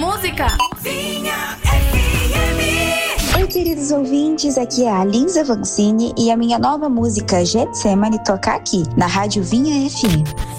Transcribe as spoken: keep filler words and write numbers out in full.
música. Vinha F M. Oi, queridos ouvintes, aqui é a Lisa Vancini e a minha nova música Getsemane toca aqui, na Rádio Vinha F M.